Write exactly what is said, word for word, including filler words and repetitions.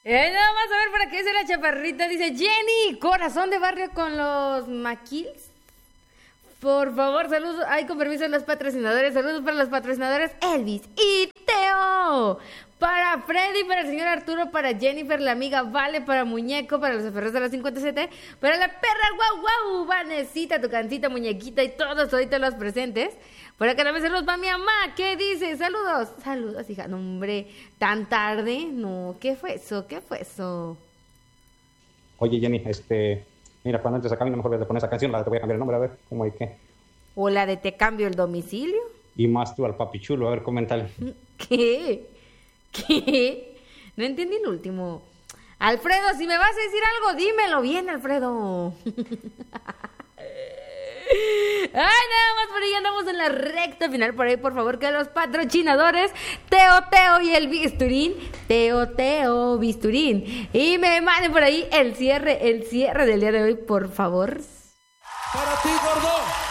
Eh, nada más a ver para qué dice la chaparrita. Dice Jenny, corazón de barrio con los maquils. Por favor, saludos. Ay, con permiso de los patrocinadores. Saludos para los patrocinadores Elvis y Teo. Para Freddy, para el señor Arturo, para Jennifer, la amiga Vale, para Muñeco, para los aferros de la cincuenta y siete, para la perra guau guau, Vanesita, tu cancita, muñequita y todos ahorita los presentes. Por acá también saludos para mi mamá. ¿Qué dice? Saludos. Saludos, hija. No, hombre, tan tarde. No, ¿qué fue eso? ¿Qué fue eso? Oye, Jenny, este... Mira, cuando entres acá, a mí no me mejor de poner esa canción, la te voy a cambiar el nombre, a ver, ¿cómo hay qué? ¿O la de te cambio el domicilio? Y más tú al papi chulo, a ver, coméntale. ¿Qué? ¿Qué? No entendí el último. Alfredo, si me vas a decir algo, dímelo bien, Alfredo. Ay, nada más por ahí andamos en la recta final. Por ahí, por favor, que los patrocinadores Teo Teo y el Bisturín, Teo Teo Bisturín, y me manden por ahí el cierre, el cierre del día de hoy, por favor. Para ti, gordo.